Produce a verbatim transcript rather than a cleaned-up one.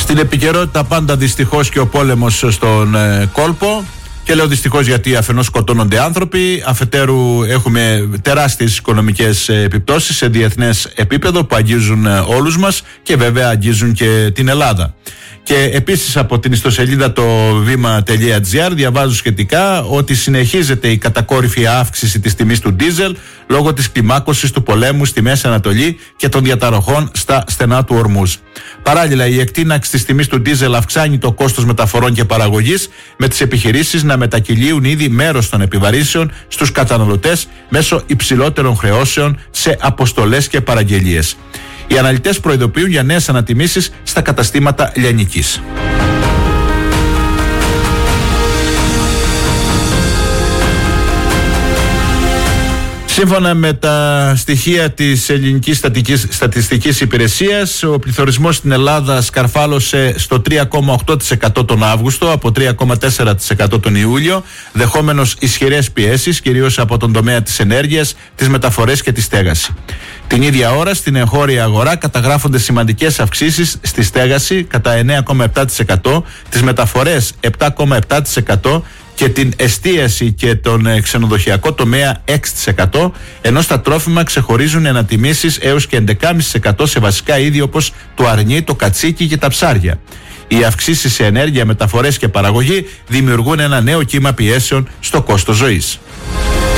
Στην επικαιρότητα πάντα δυστυχώς και ο πόλεμος στον ε, κόλπο. Και λέω δυστυχώς γιατί αφενός σκοτώνονται άνθρωποι, αφετέρου έχουμε τεράστιες οικονομικές επιπτώσεις σε διεθνές επίπεδο που αγγίζουν όλους μας και βέβαια αγγίζουν και την Ελλάδα. Και επίσης από την ιστοσελίδα το βήμα τελεία τζι άρ διαβάζω σχετικά ότι συνεχίζεται η κατακόρυφη αύξηση της τιμής του ντίζελ λόγω της κλιμάκωσης του πολέμου στη Μέση Ανατολή και των διαταραχών στα στενά του Ορμούζ. Παράλληλα, η εκτείναξη της τιμής του ντίζελ αυξάνει το κόστος μεταφορών και παραγωγής, με τις επιχειρήσεις να μετακυλίουν ήδη μέρος των επιβαρύνσεων στους καταναλωτές μέσω υψηλότερων χρεώσεων σε αποστολές και παραγγελίες. Οι αναλυτές προειδοποιούν για νέες ανατιμήσεις στα καταστήματα λιανικής. Σύμφωνα με τα στοιχεία της Ελληνικής Στατιστικής Υπηρεσίας, ο πληθωρισμός στην Ελλάδα σκαρφάλωσε στο τρία κόμμα οκτώ τοις εκατό τον Αύγουστο από τρία κόμμα τέσσερα τοις εκατό τον Ιούλιο, δεχόμενος ισχυρές πιέσεις κυρίως από τον τομέα της ενέργειας, τις μεταφορές και τη στέγαση. Την ίδια ώρα στην εγχώρια αγορά καταγράφονται σημαντικές αυξήσεις στη στέγαση κατά εννέα κόμμα επτά τοις εκατό, τις μεταφορές επτά κόμμα επτά τοις εκατό και την εστίαση και τον ξενοδοχειακό τομέα έξι τοις εκατό, ενώ στα τρόφιμα ξεχωρίζουν ανατιμήσεις έως και έντεκα κόμμα πέντε τοις εκατό σε βασικά είδη όπως το αρνί, το κατσίκι και τα ψάρια. Οι αυξήσεις σε ενέργεια, μεταφορές και παραγωγή δημιουργούν ένα νέο κύμα πιέσεων στο κόστος ζωής.